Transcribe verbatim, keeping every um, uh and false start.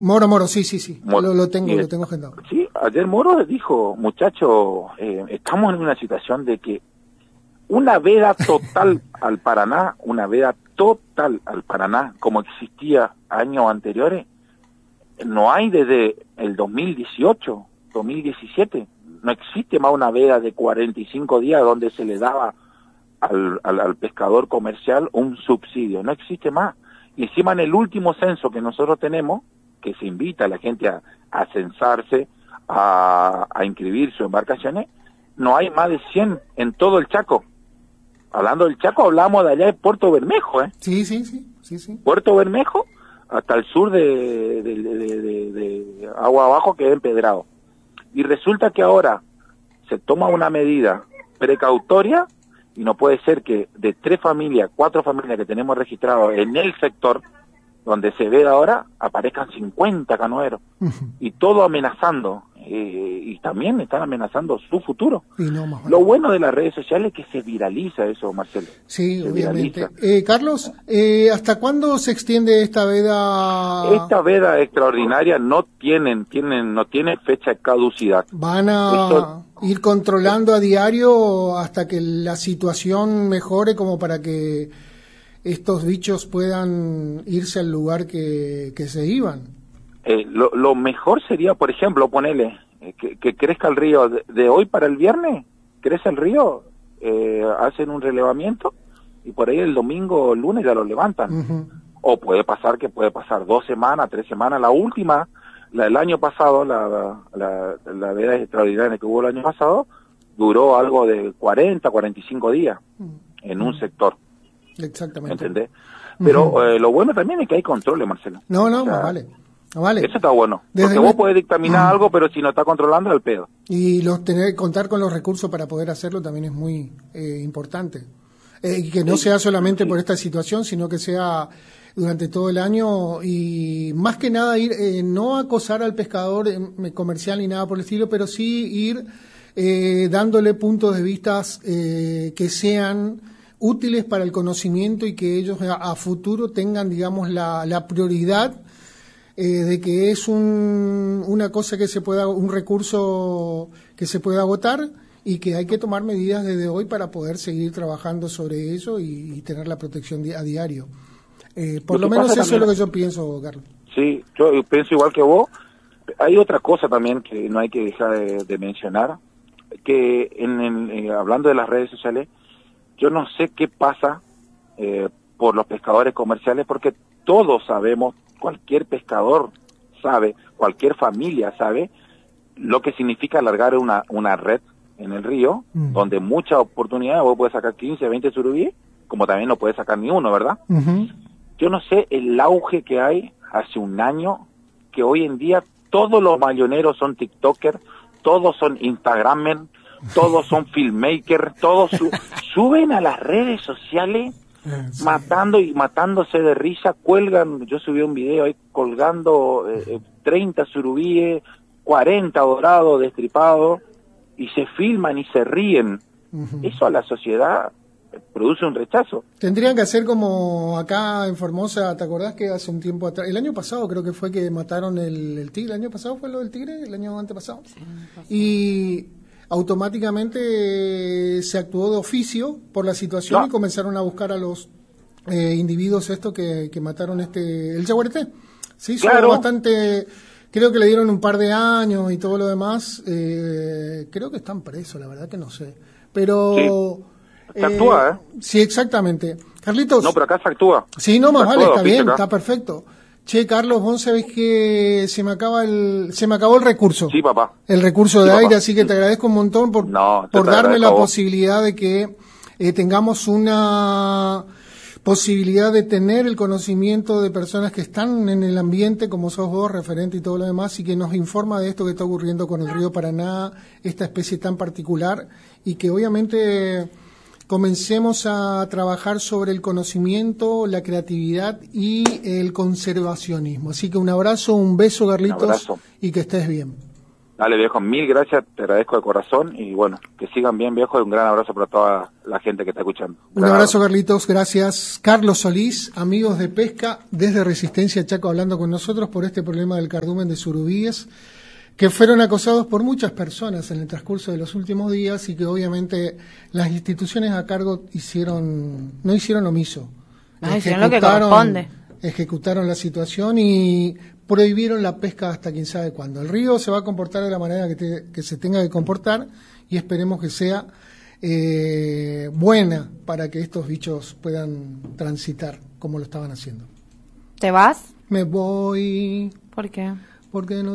Moro, Moro, sí, sí, sí, Moro. lo, lo tengo, Y, lo tengo agendado. Sí, ayer Moro dijo, muchacho, eh, estamos en una situación de que una veda total al Paraná, una veda total al Paraná, como existía años anteriores, no hay desde el dos mil dieciocho, dos mil diecisiete, no existe más una veda de cuarenta y cinco días donde se le daba al, al, al pescador comercial un subsidio, no existe más. Y encima en el último censo que nosotros tenemos, que se invita a la gente a, a censarse, a, a inscribir sus embarcaciones, no hay más de cien en todo el Chaco. Hablando del Chaco, hablamos de allá de Puerto Bermejo, ¿eh? Sí, sí, sí, sí, sí. Puerto Bermejo hasta el sur de, de, de, de, de, de Agua Abajo, que es empedrado. Y resulta que ahora se toma una medida precautoria y no puede ser que de tres familias, cuatro familias que tenemos registrados en el sector donde se ve ahora, aparezcan cincuenta canoeros. Uh-huh. Y todo amenazando. Eh, y también están amenazando su futuro. Y no, más Lo bueno de las redes sociales es que se viraliza eso, Marcelo. Sí, se obviamente. Eh, Carlos, eh, ¿hasta cuándo se extiende esta veda? Esta veda extraordinaria no tienen, tienen, no tiene fecha de caducidad. ¿Van a Esto... ir controlando a diario hasta que la situación mejore como para que estos bichos puedan irse al lugar que, que se iban? Eh, lo, lo mejor sería, por ejemplo, ponerle eh, que, que crezca el río de, de hoy para el viernes, crece el río, eh, hacen un relevamiento y por ahí el domingo o el lunes ya lo levantan. Uh-huh. O puede pasar que puede pasar dos semanas, tres semanas. La última, la del año pasado, la, la, la, la veda extraordinaria que hubo el año pasado, duró algo de cuarenta, cuarenta y cinco días uh-huh. en un sector. Exactamente. ¿Entendés? Pero uh-huh. eh, lo bueno también es que hay controles, Marcelo. No, no, o sea, vale. Vale. Eso está bueno, Desde porque vos podés dictaminar mm. algo, pero si no está controlando, es el pedo. Y los tener contar con los recursos para poder hacerlo también es muy eh, importante. Eh, y que no sí. sea solamente sí. por esta situación, sino que sea durante todo el año y más que nada ir, eh, no acosar al pescador eh, comercial ni nada por el estilo, pero sí ir eh, dándole puntos de vista eh, que sean útiles para el conocimiento y que ellos a, a futuro tengan, digamos, la, la prioridad Eh, de que es un, una cosa que se pueda, un recurso que se pueda agotar y que hay que tomar medidas desde hoy para poder seguir trabajando sobre eso y, y tener la protección di- a diario. Eh, por lo, lo menos eso también, es lo que yo pienso, Carlos. Sí, yo pienso igual que vos. Hay otra cosa también que no hay que dejar de, de mencionar, que en, en, eh, hablando de las redes sociales, yo no sé qué pasa eh, por los pescadores comerciales, porque todos sabemos, cualquier pescador sabe, cualquier familia sabe lo que significa alargar una, una red en el río, uh-huh. donde muchas oportunidades, vos puedes sacar quince, veinte surubíes, como también no puedes sacar ni uno, ¿verdad? Uh-huh. Yo no sé el auge que hay hace un año, que hoy en día todos los mayoneros son tiktokers, todos son instagramers, todos son filmmakers, todos su- suben a las redes sociales sí. matando y matándose de risa, cuelgan, yo subí un video ahí colgando eh, treinta surubíes, cuarenta dorados destripados, y se filman y se ríen. Uh-huh. Eso a la sociedad produce un rechazo. Tendrían que hacer como acá en Formosa, ¿te acordás que hace un tiempo atrás, el año pasado creo que fue que mataron el, el tigre, el año pasado fue lo del tigre, el año antepasado, sí, y automáticamente se actuó de oficio por la situación no. y comenzaron a buscar a los eh, individuos estos que, que mataron este el jaguareté. Se hizo claro. bastante, creo que le dieron un par de años y todo lo demás. Eh, creo que están presos, la verdad que no sé. Pero sí. Se actúa, ¿eh? Sí, exactamente. Carlitos. No, pero acá se actúa. Sí, no, más vale, está bien, acá. Está perfecto. Che, Carlos, vos sabés que se me acaba el, se me acabó el recurso. Sí, papá. El recurso sí, de aire, papá. así que te agradezco un montón por, no, por darme la posibilidad de que eh, tengamos una posibilidad de tener el conocimiento de personas que están en el ambiente, como sos vos, referente y todo lo demás, y que nos informa de esto que está ocurriendo con el río Paraná, esta especie tan particular, y que obviamente comencemos a trabajar sobre el conocimiento, la creatividad y el conservacionismo. Así que un abrazo, un beso, Carlitos, un abrazo. Y que estés bien. Dale, viejo, mil gracias, te agradezco de corazón y bueno, que sigan bien, viejo, y un gran abrazo para toda la gente que está escuchando. Un abrazo, Carlitos, gracias. Carlos Solís, amigos de pesca, desde Resistencia Chaco, hablando con nosotros por este problema del cardumen de surubíes, que fueron acosados por muchas personas en el transcurso de los últimos días y que obviamente las instituciones a cargo hicieron, no hicieron omiso. Ah, hicieron lo que corresponde. Ejecutaron la situación y prohibieron la pesca hasta quién sabe cuándo. El río se va a comportar de la manera que, te, que se tenga que comportar y esperemos que sea eh, buena para que estos bichos puedan transitar como lo estaban haciendo. ¿Te vas? Me voy. ¿Por qué? Porque no